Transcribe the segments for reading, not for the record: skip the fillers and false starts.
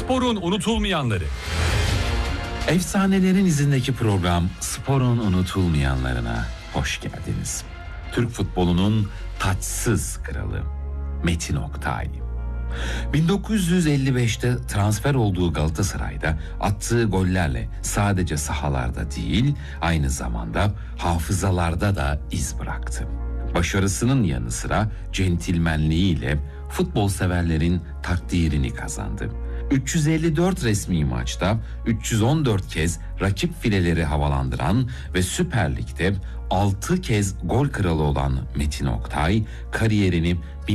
Sporun unutulmayanları. Efsanelerin izindeki program Sporun unutulmayanlarına hoş geldiniz. Türk futbolunun taçsız kralı Metin Oktay. 1955'te transfer olduğu Galatasaray'da attığı gollerle sadece sahalarda değil, aynı zamanda hafızalarda da iz bıraktı. Başarısının yanı sıra centilmenliğiyle futbol severlerin takdirini kazandı. 354 resmi maçta 314 kez rakip fileleri havalandıran ve Süper Lig'de 6 kez gol kralı olan Metin Oktay kariyerini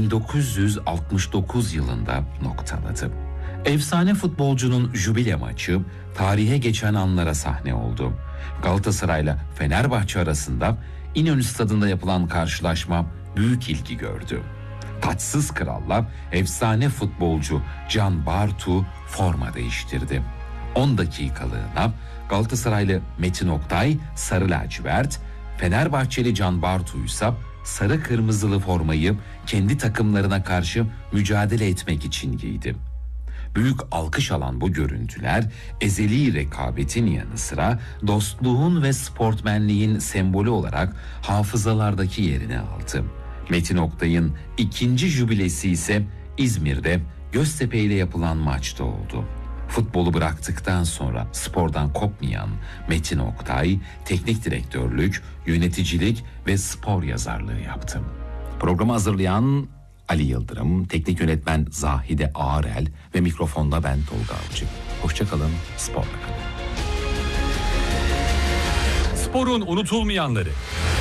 1969 yılında noktaladı. Efsane futbolcunun jübile maçı tarihe geçen anlara sahne oldu. Galatasaray'la Fenerbahçe arasında İnönü Stadı'nda yapılan karşılaşma büyük ilgi gördü. Taçsız kralla efsane futbolcu Can Bartu forma değiştirdi. 10 dakikalığına Galatasaraylı Metin Oktay sarı lacivert, Fenerbahçeli Can Bartu ise sarı kırmızılı formayı kendi takımlarına karşı mücadele etmek için giydi. Büyük alkış alan bu görüntüler ezeli rekabetin yanı sıra dostluğun ve sportmenliğin sembolü olarak hafızalardaki yerini aldı. Metin Oktay'ın ikinci jübilesi ise İzmir'de Göztepe ile yapılan maçta oldu. Futbolu bıraktıktan sonra spordan kopmayan Metin Oktay, teknik direktörlük, yöneticilik ve spor yazarlığı yaptı. Programı hazırlayan Ali Yıldırım, teknik yönetmen Zahide Ağarel ve mikrofonda ben Tolga Avcı. Hoşçakalın, sporla kalın. Sporun unutulmayanları.